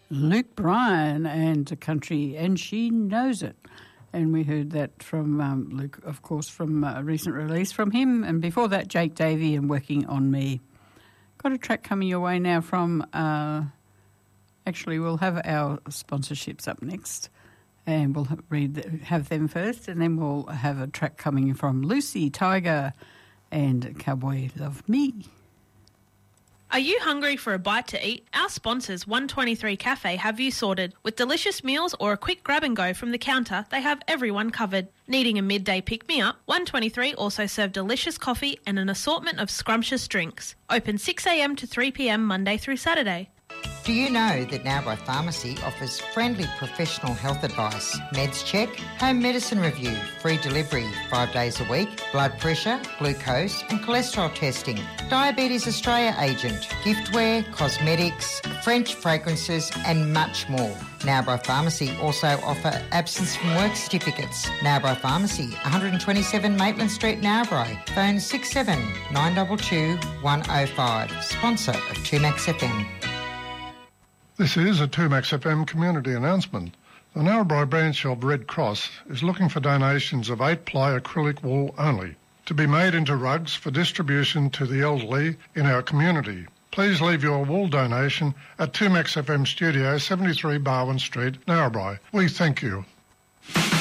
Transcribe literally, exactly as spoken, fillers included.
Luke Bryan and the country, and she knows it. And we heard that from um, Luke, of course, from a recent release from him. And before that, Jake Davey and Working on Me. Got a track coming your way now from, uh, actually, we'll have our sponsorships up next. And we'll read have them first, and then we'll have a track coming from Lucy Tiger and Cowboy Love Me. Are you hungry for a bite to eat? Our sponsors, one twenty-three Cafe, have you sorted. With delicious meals or a quick grab and go from the counter, they have everyone covered. Needing a midday pick-me-up? one twenty-three also serve delicious coffee and an assortment of scrumptious drinks. Open six a m to three p m Monday through Saturday. Do you know that Narrabri Pharmacy offers friendly professional health advice, meds check, home medicine review, free delivery five days a week, blood pressure, glucose and cholesterol testing, Diabetes Australia agent, giftware, cosmetics, French fragrances and much more. Narrabri Pharmacy also offer absence from work certificates. Narrabri Pharmacy, one twenty-seven Maitland Street, Narrabri. Phone six seven nine two two one oh five. Sponsor of two Max F M. This is a two Max F M community announcement. The Narrabri branch of Red Cross is looking for donations of eight-ply acrylic wool only to be made into rugs for distribution to the elderly in our community. Please leave your wool donation at two Max F M Studio, seventy-three Barwon Street, Narrabri. We thank you.